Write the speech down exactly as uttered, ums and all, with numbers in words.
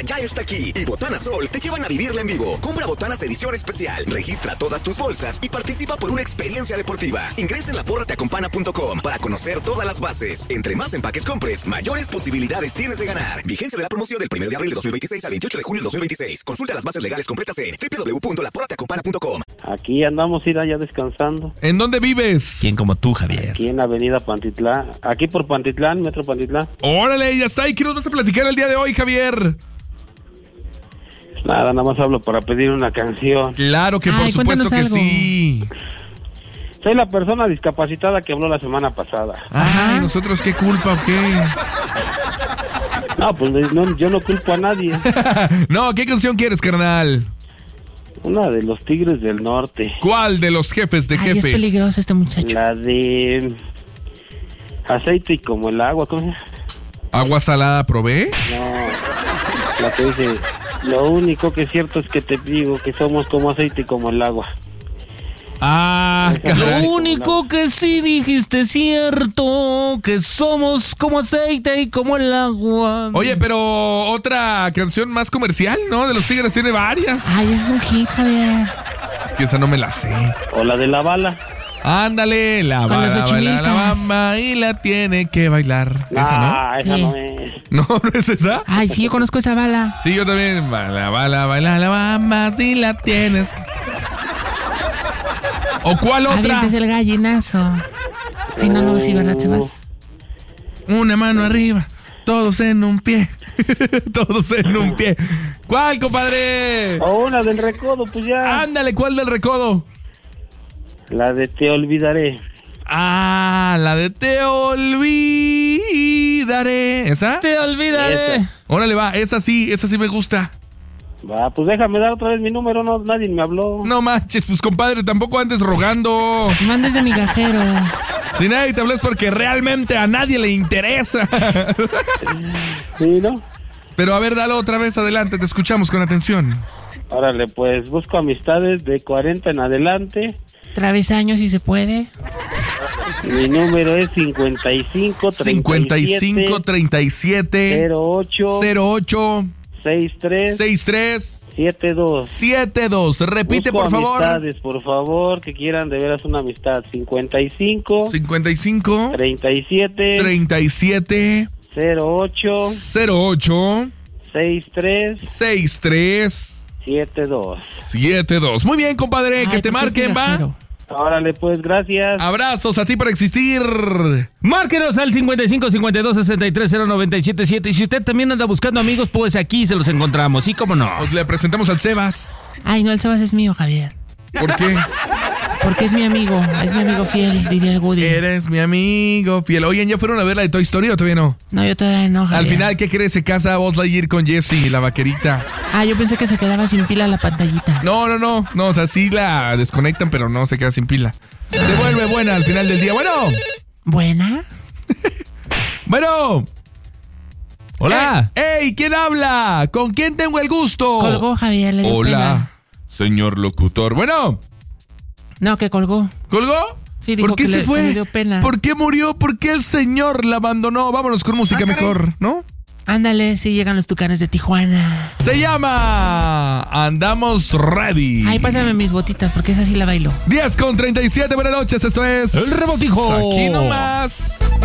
ya está aquí y Botana Sol te llevan a vivirla en vivo. Compra Botanas edición especial, registra todas tus bolsas y participa por una experiencia deportiva. Ingresa en la porra te acompaña punto com para conocer todas las bases. Entre más empaques compres, mayores posibilidades tienes de ganar. Vigencia de la promoción del primero de abril de dos mil veintiséis al veintiocho de junio de dos mil veintiséis. Consulta las bases legales completas en doble u doble u doble u punto la porra te acompaña punto com. Aquí andamos, ir allá descansando. ¿En dónde vives? ¿Quién como tú, Javier? Aquí en Avenida Pantitlán. Aquí por Pantitlán, Metro Pantitlán. Órale, ya está. ¿Y qué nos vas a platicar el día de hoy, Javier? Nada, nada más hablo para pedir una canción. Claro que por Ay, supuesto que algo. sí. Soy la persona discapacitada que habló la semana pasada. Ay, ¿nosotros qué culpa o qué? No, pues no, yo no culpo a nadie. No, ¿qué canción quieres, carnal? Una de los Tigres del Norte. ¿Cuál de los jefes de Ay, jefes? es peligroso este muchacho. La de Aceite y como el agua, ¿cómo se llama? ¿Agua salada probé? No, la que dice, lo único que es cierto es que te digo que somos como aceite y como el agua. Ah, Esa- caray. Lo único que sí dijiste es cierto, que somos como aceite y como el agua. Oye, pero otra canción más comercial, ¿no? De los Tigres tiene varias. Ay, ese es un hit, Javier. Es que esa no me la sé. O la de la bala. Ándale, la Con bala, los baila la Xochimilcas. bamba y la tiene que bailar. ¿Esa no? Ah, esa Sí. no es. ¿No, no es esa? Ay, sí, yo conozco esa bala. Sí, yo también. Bala, bala, baila la bamba si la tienes. ¿O cuál otra? Avientes el gallinazo. Ay, no, no, sí, ¿verdad, Sebas? Una mano arriba, todos en un pie. Todos en un pie. ¿Cuál, compadre? O una del recodo, pues ya. Ándale, ¿cuál del recodo? La de Te Olvidaré. Ah, la de Te olvidaré. ¿Esa? Te olvidaré. Esa. Órale, va, esa sí, esa sí me gusta. Va, pues déjame dar otra vez mi número, no, nadie me habló. No manches, pues compadre, tampoco andes rogando. Mandes de migajero. Si nadie te habla es porque realmente a nadie le interesa. Sí, ¿no? Pero a ver, dale otra vez adelante, te escuchamos con atención. Órale, pues busco amistades de cuarenta en adelante. Travesaños si se puede. Mi número es cincuenta y cinco, cincuenta y cinco, treinta y siete, cero ocho, cero ocho, sesenta y tres, sesenta y tres, setenta y dos. setenta y dos. Repite, Busco por favor. amistades, por favor, que quieran de veras una amistad. cincuenta y cinco, cincuenta y cinco, treinta y siete, treinta y siete, cero ocho, cero ocho, sesenta y tres, sesenta y tres, setenta y dos. setenta y dos. Muy bien, compadre, Ay, que te ¿por qué es marquen, va. migajero? Órale, pues, gracias. Abrazos a ti por existir. Márquenos al cincuenta y cinco, cincuenta y dos, sesenta y tres, cero noventa y siete siete. Y si usted también anda buscando amigos, pues aquí se los encontramos. ¿Sí, cómo no? Os le presentamos al Sebas. Ay, no, el Sebas es mío, Javier. ¿Por qué? Porque es mi amigo. Es mi amigo fiel, diría el Woody. Eres mi amigo fiel. Oigan, ¿ya fueron a ver la de Toy Story o todavía no? No, yo todavía no, Javier. Al final, ¿qué crees? Se casa Buzz Lightyear con Jessie, la vaquerita. Ah, yo pensé que se quedaba sin pila la pantallita. No, no, no. No, o sea, sí la desconectan, pero no se queda sin pila. Se vuelve buena al final del día. Bueno. ¿Buena? Bueno. Hola. ¡Ey! ¡Ey! ¿Quién habla? ¿Con quién tengo el gusto? Colgó, Javier, le dio Hola, pena. señor locutor. Bueno. No, que colgó. ¿Colgó? Sí, dijo ¿Por qué que se le- fue? que le dio pena. ¿Por qué murió? ¿Por qué el señor la abandonó? Vámonos con música mejor, ¿no? Ándale, sí llegan los Tucanes de Tijuana. Se llama Andamos Ready. Ay, pásame mis botitas, porque esa sí la bailo. diez con treinta y siete, buenas noches, esto es El Rebotijo. Aquí nomás.